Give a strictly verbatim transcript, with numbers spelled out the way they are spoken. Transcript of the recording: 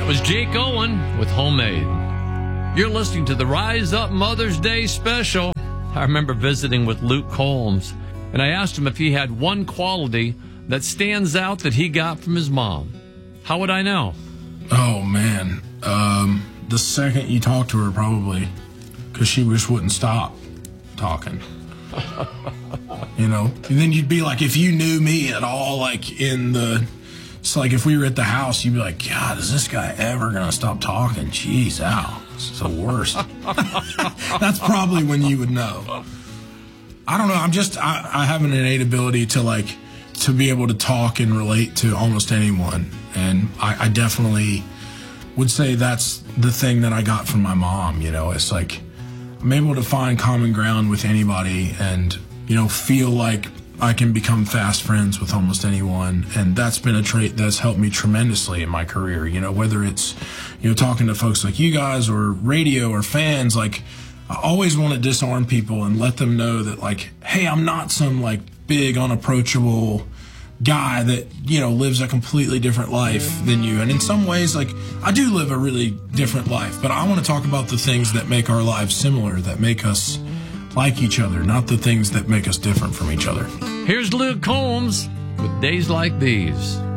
Was Jake Owen with Homemade. You're listening to the Rise Up Mother's Day special. I remember visiting with Luke Combs, and I asked him if he had one quality that stands out that he got from his mom. How would I know? Oh, man. Um, the second you talk to her, probably, because she just wouldn't stop talking. You know? And then you'd be like, if you knew me at all, like, in the... It's like if we were at the house, you'd be like, God, is this guy ever going to stop talking? Jeez, ow. It's the worst. That's probably when you would know. I don't know. I'm just, I, I have an innate ability to like, to be able to talk and relate to almost anyone. And I, I definitely would say that's the thing that I got from my mom. You know, it's like, I'm able to find common ground with anybody and, you know, feel like I can become fast friends with almost anyone, and that's been a trait that's helped me tremendously in my career. You know, whether it's, you know, talking to folks like you guys or radio or fans, like, I always want to disarm people and let them know that, like, hey, I'm not some, like, big, unapproachable guy that, you know, lives a completely different life than you. And in some ways, like, I do live a really different life, but I want to talk about the things that make our lives similar, that make us like each other, not the things that make us different from each other. Here's Luke Combs with Days Like These.